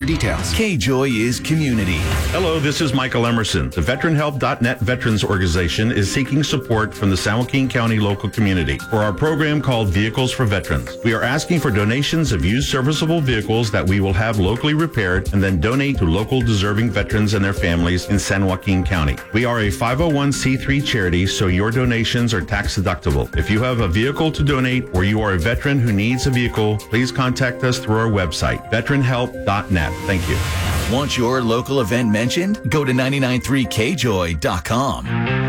Details. K-Joy is community. Hello, this is Michael Emerson. The VeteranHelp.net Veterans Organization is seeking support from the San Joaquin County local community for our program called Vehicles for Veterans. We are asking for donations of used serviceable vehicles that we will have locally repaired and then donate to local deserving veterans and their families in San Joaquin County. We are a 501c3 charity, so your donations are tax deductible. If you have a vehicle to donate or you are a veteran who needs a vehicle, please contact us through our website, VeteranHelp.net. Thank you. Want your local event mentioned? Go to 993kjoy.com.